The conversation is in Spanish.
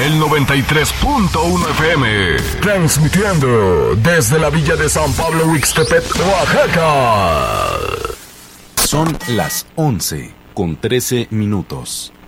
el 93.1 FM, transmitiendo desde la villa de San Pablo Huixtepec, Oaxaca. Son las 11:13.